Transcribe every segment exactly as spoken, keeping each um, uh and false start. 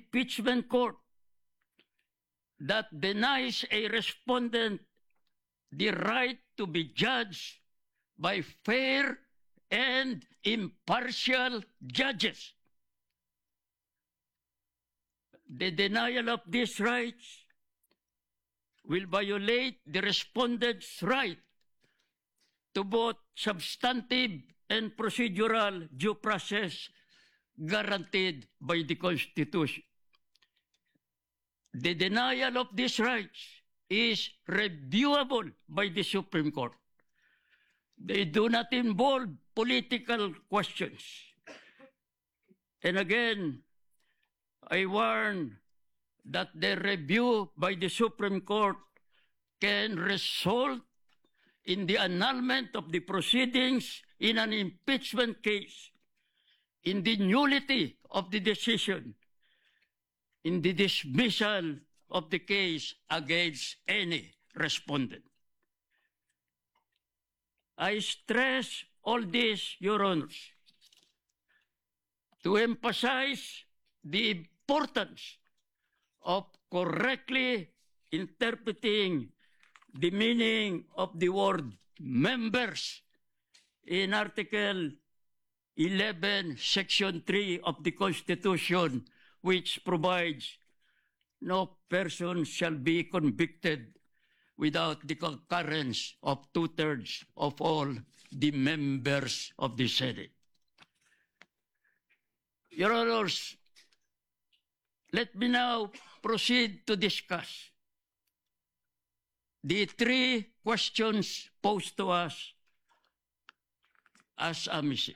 impeachment court that denies a respondent the right to be judged by fair and impartial judges. The denial of these rights will violate the respondent's right to both substantive and procedural due process guaranteed by the Constitution. The denial of these rights is reviewable by the Supreme Court. They do not involve political questions. And again, I warn that the review by the Supreme Court can result in the annulment of the proceedings in an impeachment case, in the nullity of the decision, in the dismissal of the case against any respondent. I stress all this, Your Honors, to emphasize the importance of correctly interpreting the meaning of the word members in Article eleven, Section three of the Constitution, which provides no person shall be convicted without the concurrence of two-thirds of all the members of the Senate. Your Honors, let me now proceed to discuss the three questions posed to us as amici.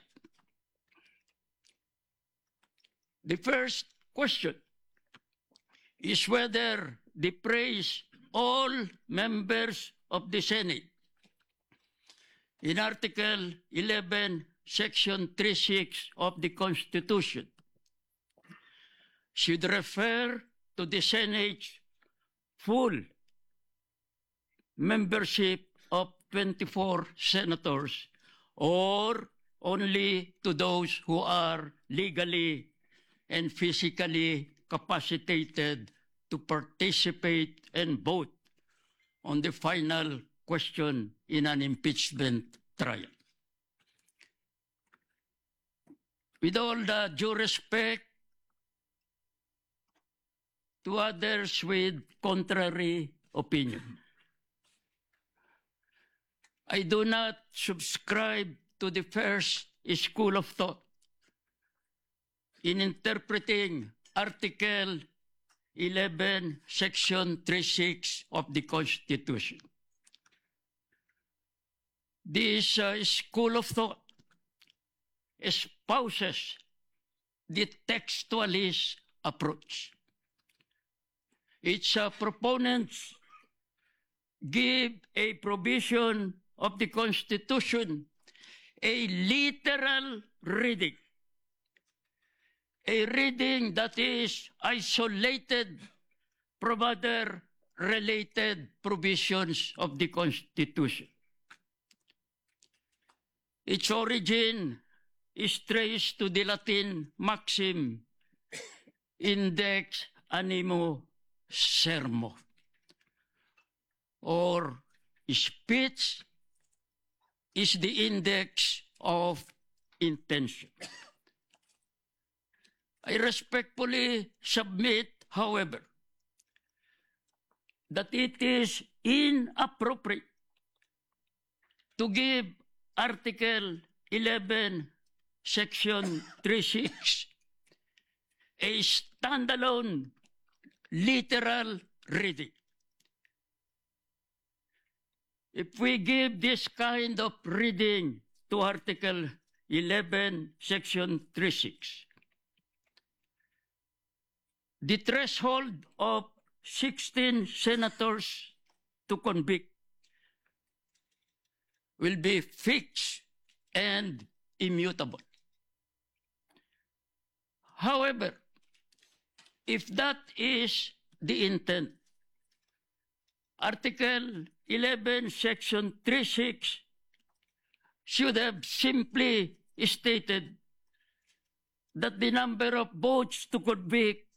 The first question is whether the phrase all members of the Senate in Article eleven, Section three six of the Constitution should refer to the Senate's full membership of twenty-four senators or only to those who are legally and physically capacitated to participate and vote on the final question in an impeachment trial. With all the due respect to others with contrary opinion, I do not subscribe to the first school of thought in interpreting Article eleven, Section three six of the Constitution. This uh, school of thought espouses the textualist approach. Its uh, proponents give a provision of the Constitution a literal reading, a reading that is isolated from other related provisions of the Constitution. Its origin is traced to the Latin maxim index animo sermo, or speech is the index of intention. I respectfully submit, however, that it is inappropriate to give Article eleven, Section three six a standalone literal reading. If we give this kind of reading to Article eleven, Section three six, the threshold of sixteen senators to convict will be fixed and immutable. However, if that is the intent, Article eleven, Section three six should have simply stated that the number of votes to convict